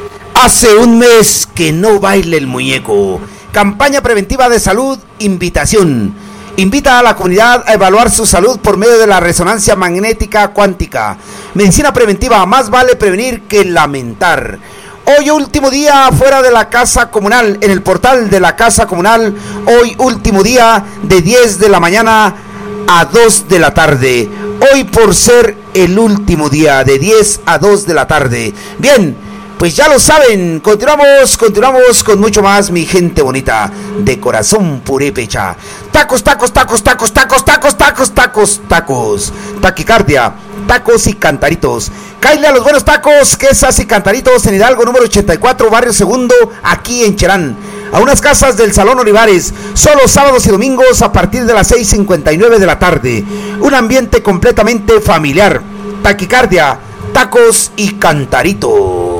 Hace un mes que no baila el muñeco. Campaña preventiva de salud, invitación. Invita a la comunidad a evaluar su salud por medio de la resonancia magnética cuántica. Medicina preventiva, más vale prevenir que lamentar. Hoy último día fuera de la casa comunal, en el portal de la casa comunal. Hoy último día de 10 de la mañana a 2 de la tarde. Hoy por ser el último día de 10 a 2 de la tarde. Bien, pues ya lo saben, continuamos con mucho más, mi gente bonita, de corazón purépecha. Tacos, taquicardia, tacos y cantaritos. Cáile a los buenos tacos, quesas y cantaritos en Hidalgo número 84, barrio Segundo, aquí en Cherán. A unas casas del Salón Olivares, solo sábados y domingos a partir de las 6:59 de la tarde. Un ambiente completamente familiar. Taquicardia, tacos y cantaritos.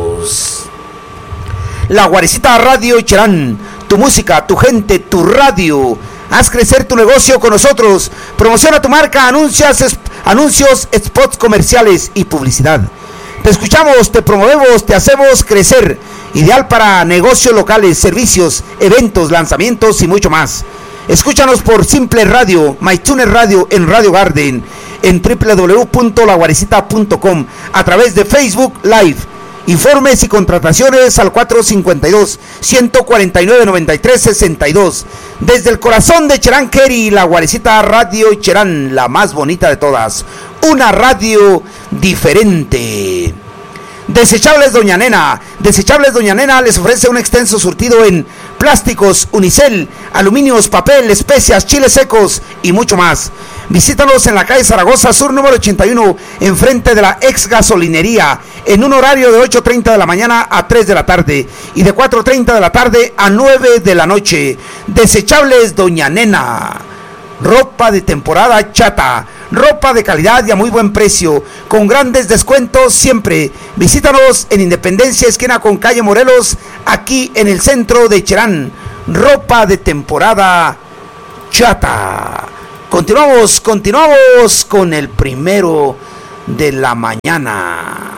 La Guarecita Radio Cherán, tu música, tu gente, tu radio. Haz crecer tu negocio con nosotros. Promociona tu marca, anuncios, spots comerciales y publicidad. Te escuchamos, te promovemos, te hacemos crecer. Ideal para negocios locales, servicios, eventos, lanzamientos y mucho más. Escúchanos por Simple Radio, MyTuner Radio, en Radio Garden, en www.laguarecita.com, a través de Facebook Live. Informes y contrataciones al 452-149-9362. Desde el corazón de Cherán Keri, la Guarecita Radio Cherán, la más bonita de todas. Una radio diferente. Desechables Doña Nena. Desechables Doña Nena les ofrece un extenso surtido en plásticos, unicel, aluminios, papel, especias, chiles secos y mucho más. Visítanos en la calle Zaragoza Sur número 81, enfrente de la ex gasolinería, en un horario de 8:30 de la mañana a 3 de la tarde y de 4:30 de la tarde a 9 de la noche. Desechables Doña Nena. Ropa de temporada chata, ropa de calidad y a muy buen precio, con grandes descuentos siempre. Visítanos en Independencia, esquina con calle Morelos, aquí en el centro de Cherán. Ropa de temporada chata. Continuamos con el primero de la mañana.